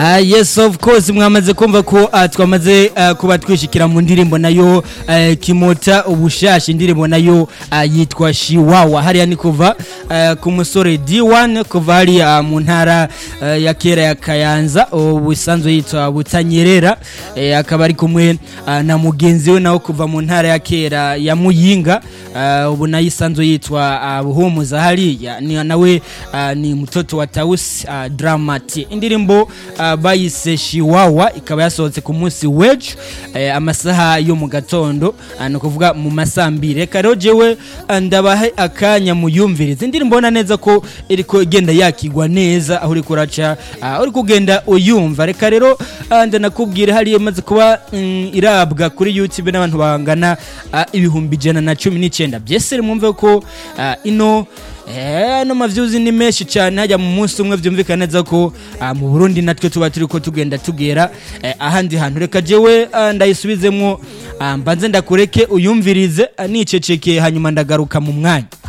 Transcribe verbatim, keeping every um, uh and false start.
Ah yes of course mwamaze kumva ko uh, twamaze uh, kuba twishikira mu ndirimbo nayo uh, kimota ubushashi indirimbo nayo uh, yitwa Shiwawa hariya ni kuva uh, ku musore D one kuva hari uh, mu ntara uh, ya kera ya Kayanza ubusanzwe yitwa Butanyerera uh, akaba ari kumwe uh, na mugenzi we nawo kuva mu ntara ya kera ya Muyinga uh, ubu nayisanzwe yitwa uh, Buhumuza hariya ni nawe uh, ni mtoto wa Tausi uh, Dramati indirimbo uh, bayise Shiwawa ikaba yasohotse ku munsi wejo eh, amasaha yo mu gatondo no kuvuga mu masambire reka rero jewe ndabahe akanya muyumvirize indirimbo na neza ko iriko igenda yakigwa neza aho uri kuraca uh, uri kugenda uyumva reka rero uh, ndanakubwira hari yamaze kuba um, irabwa kuri YouTube n'abantu bangana uh, ibihumbi ijana na cumi n'icyenda byese mwumve ko uh, ino Eh no mavyuzi ni meshi cyane hajya mu munsi umwe vyumvikana neza ko uh, mu Burundi natwe tuba turi ko tugenda tugera eh, ahandi hantu reka jewe uh, ndayisubizemwo uh, mbanze ndakureke uyumvirize uh, niceceke hanyuma ndagaruka mu mwanya